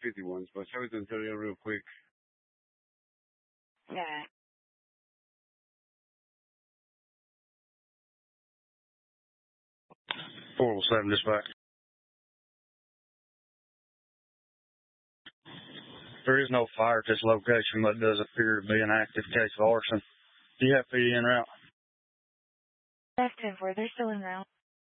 51s, but everything tell you real quick. Yeah. 407 dispatch. There is no fire at this location, but it does appear to be an active case of arson. Do you have PD en route? Active, were they still en route?